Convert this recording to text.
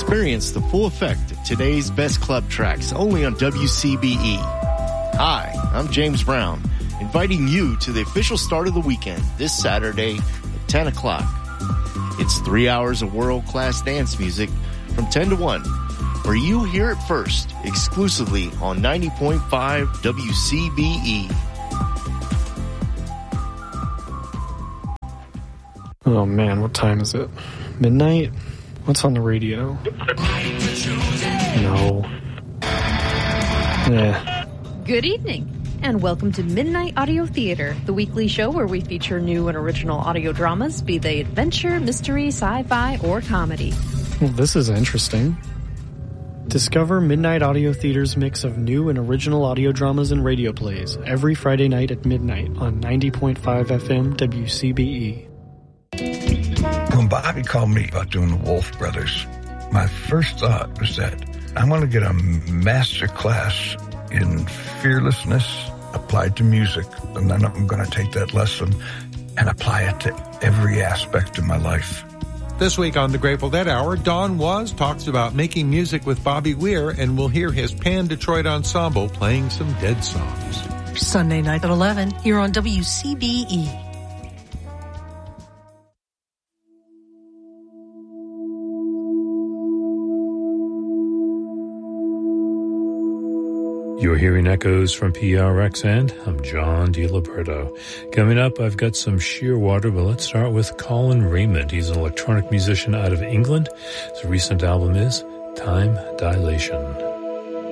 Experience the full effect of today's best club tracks only on WCBE. Hi, I'm James Brown, inviting you to the official start of the weekend this Saturday at 10 o'clock. It's 3 hours of world-class dance music from 10 to 1, where you hear it first, exclusively on 90.5 WCBE. Oh man, what time is it? Midnight? What's on the radio? No. Good evening, and welcome to Midnight Audio Theater, the weekly show where we feature new and original audio dramas, be they adventure, mystery, sci-fi, or comedy. Well, this is interesting. Discover Midnight Audio Theater's mix of new and original audio dramas and radio plays every Friday night at midnight on 90.5 FM WCBE. When Bobby called me about doing the Wolf Brothers, my first thought was that I want to get a master class in fearlessness applied to music, and then I'm going to take that lesson and apply it to every aspect of my life. This week on the Grateful Dead Hour, Don Was talks about making music with Bobby Weir, and we'll hear his Pan Detroit Ensemble playing some Dead songs. Sunday night at 11 here on WCBE. You're hearing echoes from PRX, and I'm John DiLiberto. Coming up, I've got some Shearwater, but let's start with Colin Raymond. He's an electronic musician out of England. His recent album is Time Dilation.